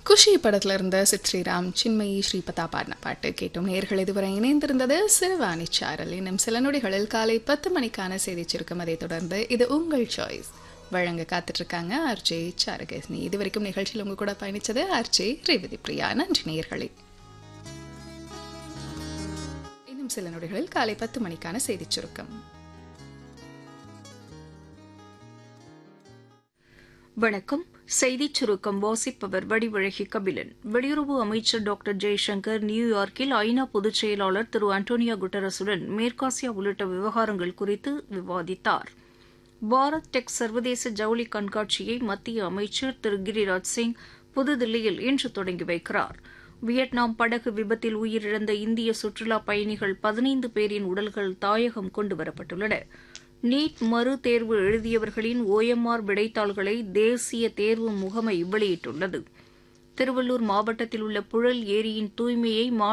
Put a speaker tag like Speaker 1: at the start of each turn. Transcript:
Speaker 1: குஷி படத்துல இருந்த சித் ஸ்ரீராம் சின்மயி ஸ்ரீபதா பாடின பாட்டு கேட்டும் நேர்கள் இதுவரை இணைந்திருந்தது சிறுவாணி சாரல். இன்னும் சில நொடிகளில் காலை 10 மணிக்கான செய்தி சுருக்கம். அதை தொடர்ந்து இது உங்கள் சாய்ஸ் வழங்க காத்துட்டு இருக்காங்க ஆர்ஜே சாரகேஸ்னி. இதுவரைக்கும் நிகழ்ச்சியில் உங்க கூட பயணிச்சது ஆர்ஜே ரேவதி பிரியா. நன்றி நேர்களே. இன்னும் சில நொடிகளில் காலை 10 மணிக்கான செய்தி சுருக்கம்.
Speaker 2: வணக்கம். செய்திச் சுருக்கம் வாசிப்பவர் வடிவழகி கபிலன். வெளியுறவு அமைச்சர் டாக்டர் ஜெய்சங்கர் நியூயார்க்கில் ஐநா பொதுச் செயலாளர் திரு அண்டோனியோ குட்டரஸுடன் மேற்காசியா உள்ளிட்ட விவகாரங்கள் குறித்து விவாதித்தார். பாரத் டெக் சர்வதேச ஜவுளி கண்காட்சியை மத்திய அமைச்சர் திரு கிரிராஜ் சிங் புதுதில்லியில் இன்று தொடங்கி வைக்கிறார். வியட்நாம் படகு விபத்தில் உயிரிழந்த இந்திய சுற்றுலாப் பயணிகள் 15 பேரின் உடல்கள் தாயகம் கொண்டுவரப்பட்டுள்ளன. நீட் மறு தேர்வு எழுதியவர்களின் OMR விடைத்தாள்களை தேசிய தேர்வு முகமை வெளியிட்டுள்ளது. திருவள்ளூர் மாவட்டத்தில் உள்ள புழல் ஏரியின் தூய்மையை